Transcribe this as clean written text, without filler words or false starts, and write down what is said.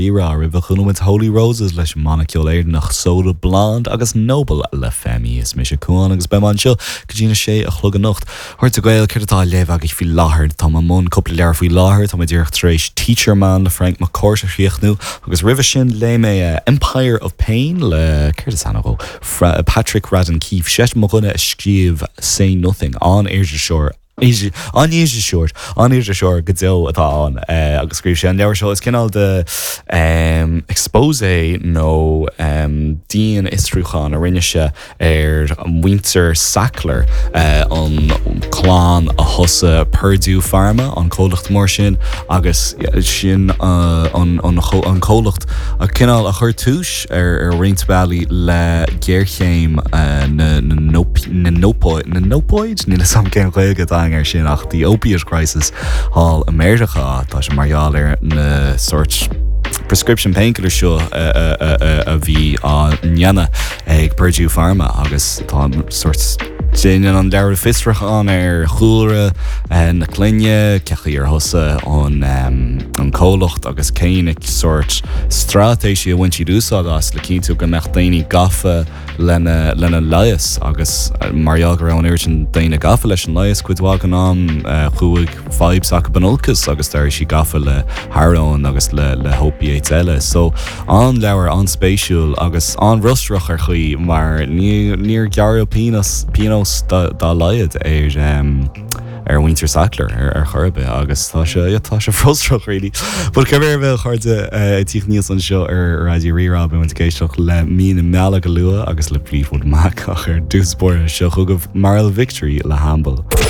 Ira rih chunúid Holy Roses leis Monaceoléir nach Soda Blonde agus Noble le Femi is mis cuain agus beán seo go dtína sé a chlog an nocht. Thuirt a gail chuirtá leh agus fi láthir tá món coppla lear faoi láthir tá ddíocht éis Teacher Man le Frank McCourt a chríochnú agus rih sin le mé Empire of Pain le chuir anó Patrick Radden Keefe sé mo chuna scríomh Say Nothing an Asia Shore an Asia Shore godéil atá an agus scríb sé an leabhar seo is cinál de expose nó díon istrúchan a rinne se an Winter Sackler an chláán a thosa Purdue Pharma an cólacht mór sin agus sin an cólacht a cinál a chur túis ar Rint Valley le géirchéim na nópóid ní le sam céim chuige ar sin ach the opiate crisis hall America tá sé marall ar na sort prescription painkiller seo a bhí a nneanna ag Purdue Pharma agus tá sort sin an deir fistrach an ar chúra na clinne cechaí ar thosa an cólacht agus céinic sort stratéisi a bhain siad úságas le cínú go nach daoine gafa lena laias agus marall go raibh an urgin daoine gafa leis an laias cuidhágan an chuig vibes ach banolcas agus dar si gafa le Harrón agus le opiates eile so an leabhar an spéisiúil agus an rustrach ar chuí mar níor gearú pinos dá laiad ar Winter Sackler ar chorbe agus tá sé frustrach really. Bud ceir bheith chuirde tíoch níos an seo ar Radio Rirá be géisteach le mína meala go lua agus le príomhúd mac ach ar dúspóir seo chugah Moral Victory le Humble.